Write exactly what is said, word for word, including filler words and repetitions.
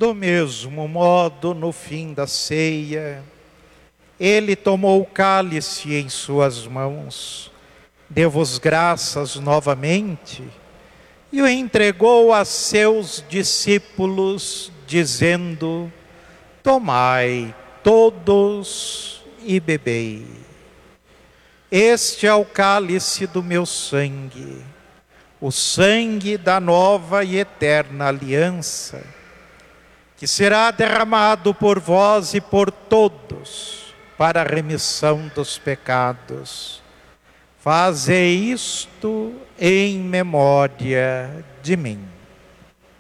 Do mesmo modo, no fim da ceia, ele tomou o cálice em suas mãos, deu-vos graças novamente e o entregou a seus discípulos, dizendo: tomai todos e bebei. Este é o cálice do meu sangue, o sangue da nova e eterna aliança, que será derramado por vós e por todos para a remissão dos pecados. Fazei isto em memória de mim.